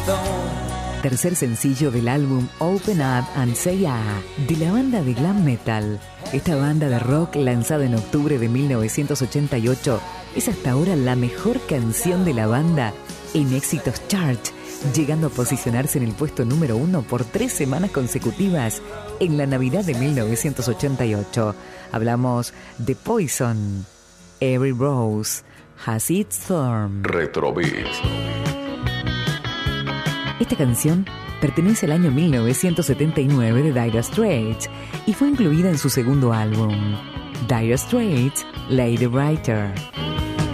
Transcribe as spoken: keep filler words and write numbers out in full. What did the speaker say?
Tercer sencillo del álbum Open Up and Say Yeah, de la banda de glam metal. Esta banda de rock, lanzada en octubre de mil novecientos ochenta y ocho, es hasta ahora la mejor canción de la banda en éxitos chart, llegando a posicionarse en el puesto número uno por tres semanas consecutivas en la Navidad de mil novecientos ochenta y ocho. Hablamos de Poison. Every Rose has its thorn. Retrobeat. Esta canción pertenece al año mil novecientos setenta y nueve de Dire Straits y fue incluida en su segundo álbum, Dire Straits, Lady Writer.